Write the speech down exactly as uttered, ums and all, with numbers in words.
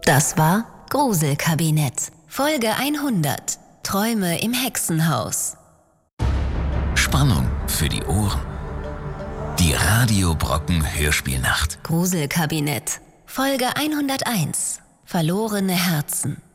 Das war Gruselkabinett, Folge hundert. Träume im Hexenhaus. Spannung für die Ohren. Die Radio Brocken Hörspielnacht. Gruselkabinett, Folge hunderteins. Verlorene Herzen.